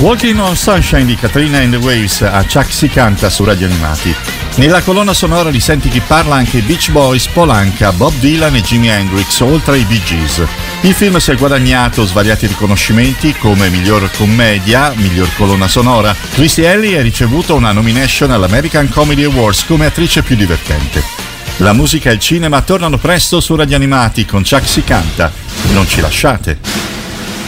Walking on Sunshine di Katrina and the Waves a Chuck si canta su Radio Animati. Nella colonna sonora di Senti chi parla anche Beach Boys, Polanca, Bob Dylan e Jimi Hendrix, oltre ai Bee Gees. Il film si è guadagnato svariati riconoscimenti come miglior commedia, miglior colonna sonora. Christy Alley ha ricevuto una nomination all'American Comedy Awards come attrice più divertente. La musica e il cinema tornano presto su Radio Animati con Chuck si canta. Non ci lasciate!